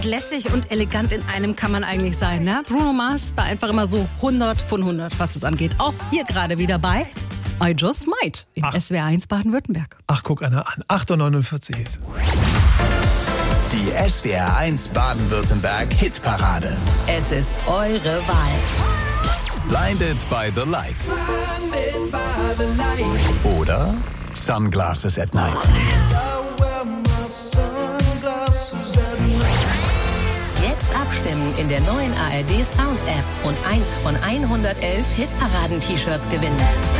lässig und elegant in einem kann man eigentlich sein, ne? Bruno Mars, da einfach immer so 100 von 100, was es angeht. Auch hier gerade wieder bei I Just Might in SWR 1 Baden-Württemberg. Ach, guck einer an. 8:49 ist. Die SWR 1 Baden-Württemberg Hitparade. Es ist eure Wahl. Blinded by the Light. Oder Sunglasses at Night. Jetzt abstimmen in der neuen ARD Sounds App und eins von 111 Hitparaden-T-Shirts gewinnen.